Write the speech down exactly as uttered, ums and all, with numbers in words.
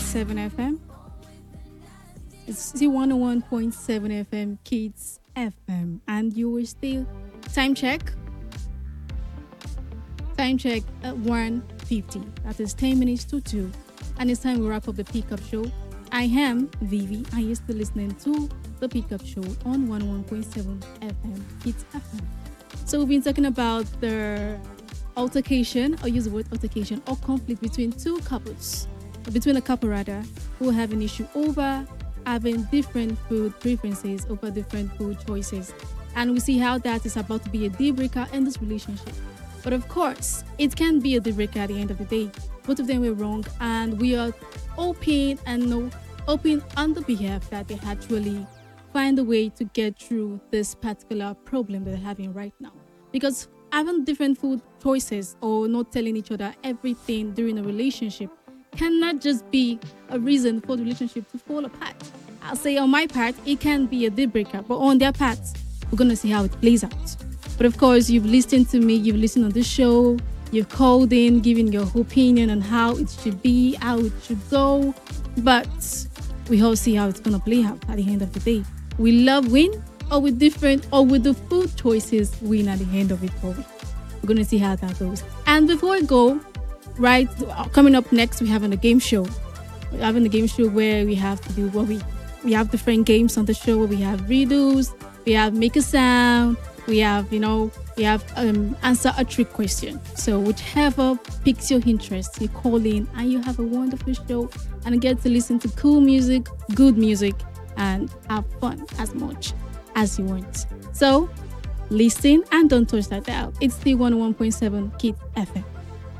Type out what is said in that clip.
seven F M. It's the one oh one point seven F M Kids F M. And you were still time check. Time check at one fifty. That is ten minutes to two. And it's time we wrap up the pickup show. I am Vivi. I used to listening to the pickup show on one oh one point seven F M Kids F M. So we've been talking about the altercation, or use the word altercation, or conflict between two couples, or between a couple rather, who have an issue over having different food preferences, over different food choices. And we see how that is about to be a deal breaker in this relationship. But of course, it can be a deal breaker at the end of the day. Both of them were wrong, and we are open and no open on the behalf that they actually find a way to get through this particular problem that they're having right now. Because having different food choices or not telling each other everything during a relationship cannot just be a reason for the relationship to fall apart. I'll say on my part, it can be a deal breaker, but on their part, we're going to see how it plays out. But of course, you've listened to me, you've listened on the show, you've called in, giving your opinion on how it should be, how it should go. But we all see how it's going to play out at the end of the day. We love win, or with different, or with the food choices win at the end of it all. We're going to see how that goes. And before I go, right, coming up next, we have a game show. We're having a game show where we have to do what we, we have different games on the show. Where we have riddles, we have make a sound, we have, you know, we have um, answer a trick question. So whichever piques your interest, you call in and you have a wonderful show and get to listen to cool music, good music, and have fun as much as you want. So listen and don't touch that dial. It's the one oh one point seven Kids F M.